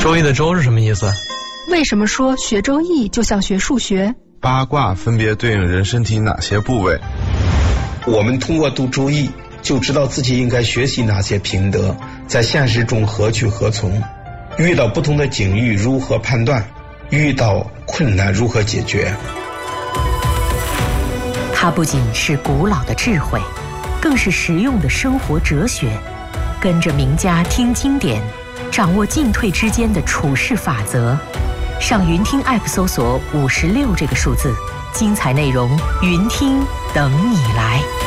周易的周是什么意思？ 为什么说学周易就像学数学？ 八卦分别对应人身体哪些部位？ 我们通过读周易就知道自己应该学习哪些品德，在现实中何去何从，遇到不同的境遇如何判断，遇到困难如何解决。 它不仅是古老的智慧，更是实用的生活哲学。跟着名家听经典，掌握进退之间的处世法则。上云听 App 搜索56这个数字，精彩内容云听等你来。